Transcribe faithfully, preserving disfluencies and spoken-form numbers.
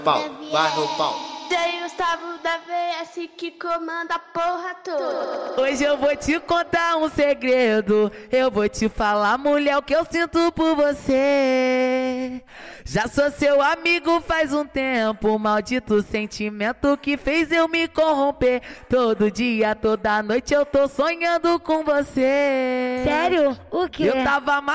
Pau, vai no pau. Tem o Gustavo da V S que comanda a porra toda. Hoje eu vou te contar um segredo. Eu vou te falar, mulher, o que eu sinto por você. Já sou seu amigo faz um tempo. Maldito sentimento que fez eu me corromper. Todo dia, toda noite eu tô sonhando com você. Sério? O quê? Eu tava